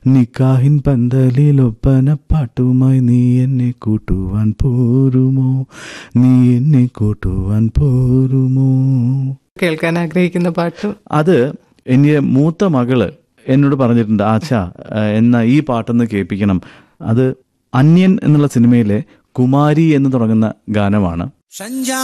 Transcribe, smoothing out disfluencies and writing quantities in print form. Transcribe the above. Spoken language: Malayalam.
നിക്കാഹിൻ പന്തലിലൊപ്പന പാട്ടുമായി നീ എന്നെ കൂട്ടുവാൻ പോരുമോ, നീ എന്നെ കൂട്ടുവാൻ പോരുമോ. കേൾക്കാൻ ആഗ്രഹിക്കുന്ന പാട്ട് അത് എൻ്റെ മൂത്ത മകള് എന്നോട് പറഞ്ഞിട്ടുണ്ട്, ആച്ചാ എന്നാ ഈ പാട്ടൊന്ന് കേൾപ്പിക്കണം. അത് അന്യൻ എന്നുള്ള സിനിമയിലെ കുമാരി എന്ന് തുടങ്ങുന്ന ഗാനമാണ്.